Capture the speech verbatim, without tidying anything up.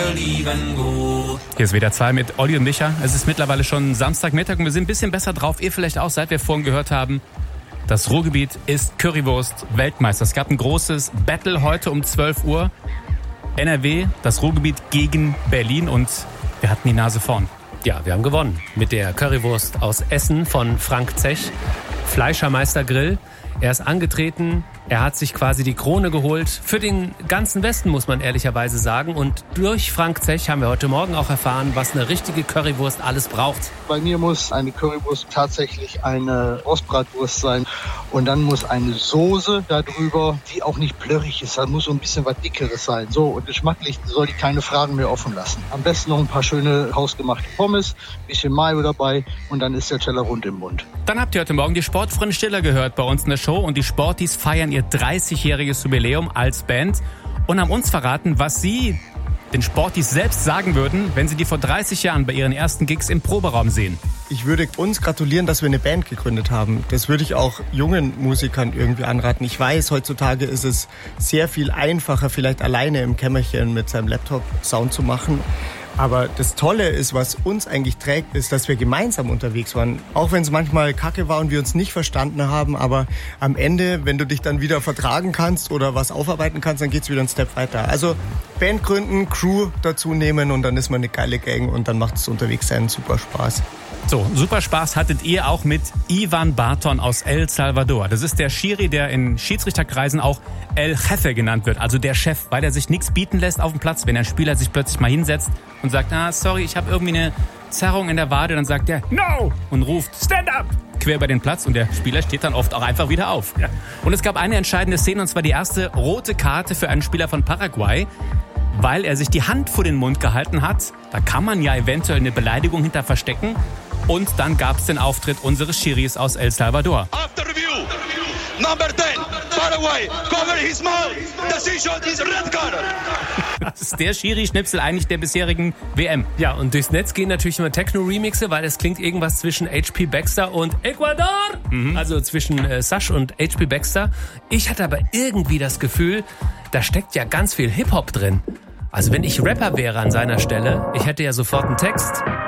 believe and go. Hier ist W D R zwei mit Olli und Micha. Es ist mittlerweile schon Samstagmittag und wir sind ein bisschen besser drauf. Ihr vielleicht auch, seit wir vorhin gehört haben, das Ruhrgebiet ist Currywurst-Weltmeister. Es gab ein großes Battle heute um zwölf Uhr. N R W, das Ruhrgebiet gegen Berlin und wir hatten die Nase vorn. Ja, wir haben gewonnen mit der Currywurst aus Essen von Frank Zech. Fleischermeister Grill. Er ist angetreten, er hat sich quasi die Krone geholt für den ganzen Westen, muss man ehrlicherweise sagen. Und durch Frank Zech haben wir heute Morgen auch erfahren, was eine richtige Currywurst alles braucht. Bei mir muss eine Currywurst tatsächlich eine Rostbratwurst sein. Und dann muss eine Soße darüber, die auch nicht plörrig ist. Da muss so ein bisschen was Dickeres sein. So, und geschmacklich soll die keine Fragen mehr offen lassen. Am besten noch ein paar schöne hausgemachte Pommes, ein bisschen Mayo dabei und dann ist der Teller rund im Mund. Dann habt ihr heute Morgen die Sportfreunde Stiller gehört bei uns in der Show. Und die Sportis feiern ihr dreißigjähriges Jubiläum als Band und haben uns verraten, was sie den Sportis selbst sagen würden, wenn sie die vor dreißig Jahren bei ihren ersten Gigs im Proberaum sehen. Ich würde uns gratulieren, dass wir eine Band gegründet haben. Das würde ich auch jungen Musikern irgendwie anraten. Ich weiß, heutzutage ist es sehr viel einfacher, vielleicht alleine im Kämmerchen mit seinem Laptop Sound zu machen. Aber das Tolle ist, was uns eigentlich trägt, ist, dass wir gemeinsam unterwegs waren. Auch wenn es manchmal kacke war und wir uns nicht verstanden haben. Aber am Ende, wenn du dich dann wieder vertragen kannst oder was aufarbeiten kannst, dann geht's wieder einen Step weiter. Also Band gründen, Crew dazu nehmen und dann ist man eine geile Gang und dann macht es unterwegs einen super Spaß. So, super Spaß hattet ihr auch mit Ivan Barton aus El Salvador. Das ist der Schiri, der in Schiedsrichterkreisen auch El Jefe genannt wird, also der Chef, weil er sich nichts bieten lässt auf dem Platz. Wenn ein Spieler sich plötzlich mal hinsetzt und sagt, ah, sorry, ich habe irgendwie eine Zerrung in der Wade, dann sagt er, no! Und ruft, stand up! Quer über den Platz und der Spieler steht dann oft auch einfach wieder auf. Ja. Und es gab eine entscheidende Szene, und zwar die erste rote Karte für einen Spieler von Paraguay, weil er sich die Hand vor den Mund gehalten hat. Da kann man ja eventuell eine Beleidigung hinter verstecken. Und dann gab es den Auftritt unseres Schiris aus El Salvador. After review, number ten, Paraguay, cover his mouth. Decision is red card. Das ist der Schiri-Schnipsel eigentlich der bisherigen W M. Ja, und durchs Netz gehen natürlich immer Techno-Remixe, weil es klingt irgendwas zwischen H P Baxter und Ecuador. Mhm. Also zwischen äh, Sash und H P Baxter. Ich hatte aber irgendwie das Gefühl, da steckt ja ganz viel Hip-Hop drin. Also wenn ich Rapper wäre an seiner Stelle, ich hätte ja sofort einen Text.